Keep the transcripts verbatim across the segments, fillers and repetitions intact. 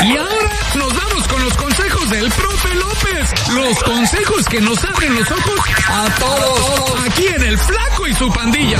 Y ahora nos vamos con los consejos del profe López. Los consejos que nos abren los ojos a todos. Aquí en El Flaco y su pandilla.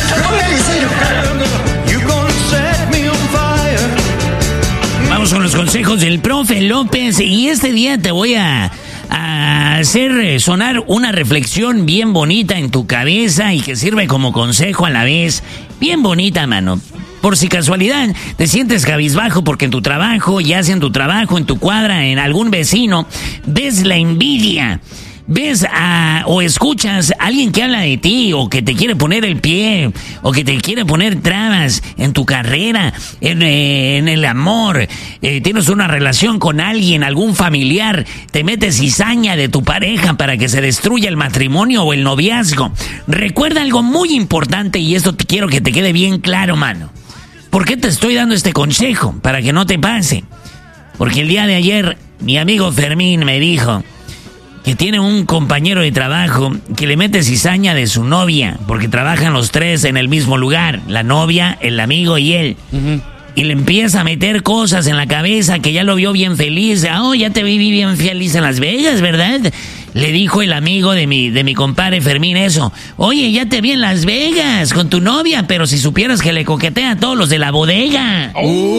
Vamos con los consejos del profe López. Y este día te voy a, a hacer sonar una reflexión bien bonita en tu cabeza y que sirve como consejo a la vez. Bien bonita, mano. Por si casualidad te sientes cabizbajo porque en tu trabajo, ya sea en tu trabajo, en tu cuadra, en algún vecino, ves la envidia, ves a, o escuchas a alguien que habla de ti, o que te quiere poner el pie, o que te quiere poner trabas en tu carrera, en, eh, en el amor, eh, tienes una relación con alguien, algún familiar, te metes cizaña de tu pareja para que se destruya el matrimonio o el noviazgo. Recuerda algo muy importante, y esto te quiero que te quede bien claro, mano. ¿Por qué te estoy dando este consejo? Para que no te pase. Porque el día de ayer mi amigo Fermín me dijo que tiene un compañero de trabajo que le mete cizaña de su novia, porque trabajan los tres en el mismo lugar, la novia, el amigo y él. Uh-huh. Y le empieza a meter cosas en la cabeza, que ya lo vio bien feliz. Oh, ya te vi bien feliz en Las Vegas, ¿verdad? Le dijo el amigo de mi, de mi compadre Fermín eso. Oye, ya te vi en Las Vegas con tu novia, pero si supieras que le coquetea a todos los de la bodega.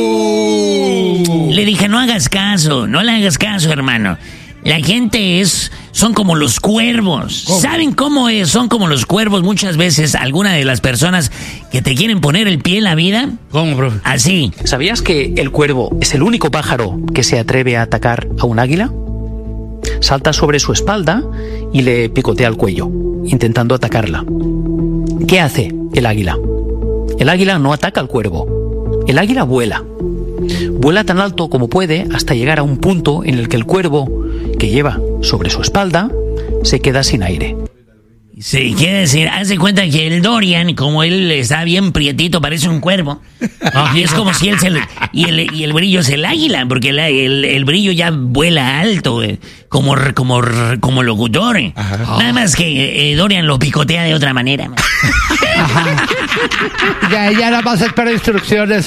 Oh. Le dije, no hagas caso, no le hagas caso, hermano. La gente es, son como los cuervos. ¿Cómo? ¿Saben cómo es? Son como los cuervos muchas veces. Algunas de las personas que te quieren poner el pie en la vida. ¿Cómo, profe? Así. ¿Sabías que el cuervo es el único pájaro que se atreve a atacar a un águila? Salta sobre su espalda y le picotea el cuello, intentando atacarla. ¿Qué hace el águila? El águila no ataca al cuervo. El águila vuela. Vuela tan alto como puede hasta llegar a un punto en el que el cuervo, que lleva sobre su espalda, se queda sin aire. Sí, quiere decir, haz de cuenta que el Dorian, como él está bien prietito, parece un cuervo. Y es como si él se le, y, el, y el brillo es el águila, porque el, el, el brillo ya vuela alto, eh, como, como, como locutor. Eh. Nada más que eh, Dorian lo picotea de otra manera. Ajá. Ya, ya nada más espero instrucciones.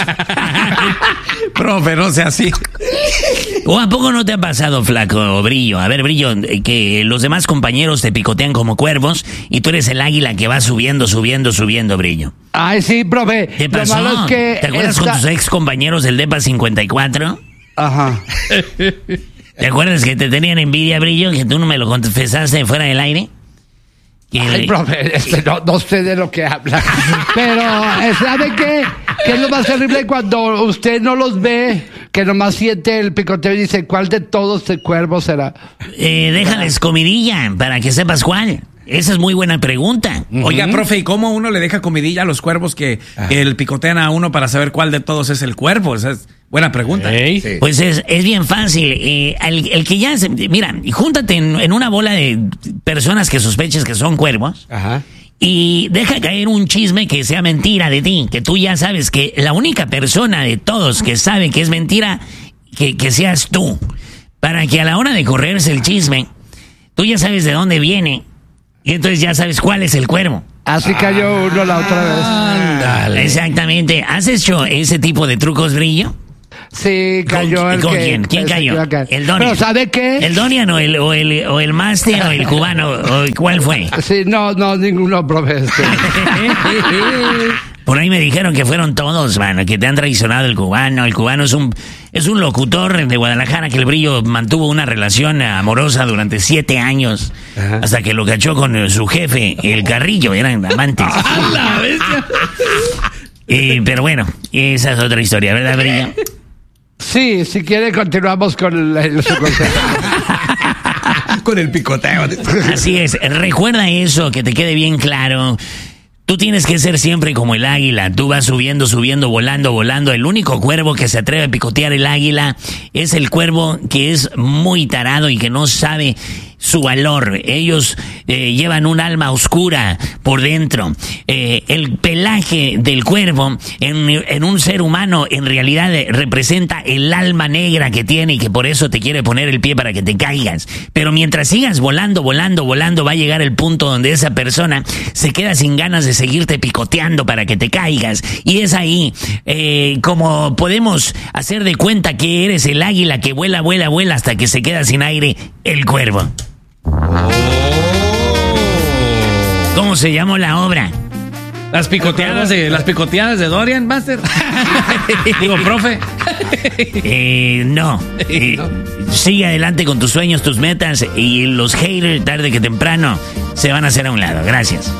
Profe, no sea así. ¿O a poco no te ha pasado, Flaco, Brillo? A ver, Brillo, que los demás compañeros te picotean como cuervos y tú eres el águila que va subiendo, subiendo, subiendo, Brillo. Ay, sí, profe. ¿Qué pasó? Lo malo es que ¿te acuerdas esta... con tus ex compañeros del DEPA cincuenta y cuatro? Ajá. ¿Te acuerdas que te tenían envidia, Brillo, que tú no me lo confesaste fuera del aire? Ay, le... profe, este, no, no sé de lo que habla. Pero, ¿sabe qué? ¿Qué es lo más terrible cuando usted no los ve? Que nomás siente el picoteo y dice, ¿cuál de todos este cuervo será? Eh, déjales comidilla para que sepas cuál. Esa es muy buena pregunta. Uh-huh. Oiga, profe, ¿y cómo uno le deja comidilla a los cuervos que, que el picotean a uno para saber cuál de todos es el cuervo? Esa es buena pregunta. Sí. Sí. Pues es, es bien fácil. Eh, el, el que ya... Se, mira, júntate en, en una bola de personas que sospeches que son cuervos. Ajá. Y deja caer un chisme que sea mentira de ti, que tú ya sabes que la única persona de todos que sabe que es mentira, que, que seas tú. Para que a la hora de correrse el chisme, tú ya sabes de dónde viene. Y entonces ya sabes cuál es el cuervo. Así cayó uno la otra vez. Ándale. Exactamente. ¿Has hecho ese tipo de trucos, Brillo? Sí, cayó ¿Con, el ¿con que... quién? ¿Quién cayó? ¿El Dorian? ¿Pero sabe qué? ¿El Dorian o el, o el, o el Master o el cubano? ¿O cuál fue? Sí, no, no, ninguno, profe. Por ahí me dijeron que fueron todos, mano, que te han traicionado el cubano. El cubano es un es un locutor de Guadalajara que el Brillo mantuvo una relación amorosa durante siete años. Ajá. Hasta que lo cachó con su jefe, el Carrillo, eran amantes. ¡A la bestia! Eh, pero bueno, esa es otra historia, ¿verdad, Brillo? Sí, si quiere continuamos con el, el su consejo. Con el picoteo. Así es, recuerda eso, que te quede bien claro. Tú tienes que ser siempre como el águila. Tú vas subiendo, subiendo, volando, volando. El único cuervo que se atreve a picotear el águila es el cuervo que es muy tarado y que no sabe su valor. Ellos eh, llevan un alma oscura por dentro. Eh, el pelaje del cuervo en, en un ser humano en realidad eh, representa el alma negra que tiene y que por eso te quiere poner el pie para que te caigas. Pero mientras sigas volando, volando, volando, va a llegar el punto donde esa persona se queda sin ganas de seguirte picoteando para que te caigas. Y es ahí eh, como podemos hacer de cuenta que eres el águila que vuela, vuela, vuela hasta que se queda sin aire, el cuervo. Oh. ¿Cómo se llamó la obra? Las picoteadas de, las picoteadas de Dorian, Master. Digo, profe. Eh, no. Eh, sigue adelante con tus sueños, tus metas, y los haters, tarde que temprano, se van a hacer a un lado. Gracias.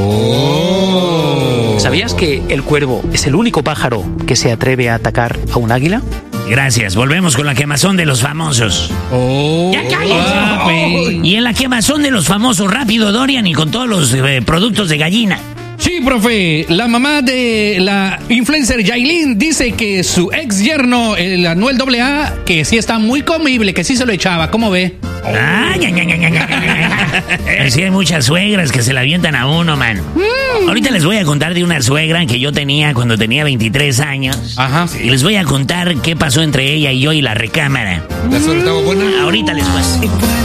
Oh. ¿Sabías que el cuervo es el único pájaro que se atreve a atacar a un águila? Gracias. Volvemos con la quemazón de los famosos. Oh. ¡Ya cállense! Oh. Y en la quemazón de los famosos, rápido, Dorian, y con todos los eh, productos de gallina. Sí, profe, la mamá de la influencer Yailin dice que su ex yerno, el Anuel doble A, que sí está muy comible, que sí se lo echaba. ¿Cómo ve? Ah, ya, ya, ya, ya, ya. Así hay muchas suegras que se la avientan a uno, man. Mm. Ahorita les voy a contar de una suegra que yo tenía cuando tenía veintitrés años. Ajá. Y les voy a contar qué pasó entre ella y yo y la recámara. ¿La suegra estaba buena? Ahorita les cuento.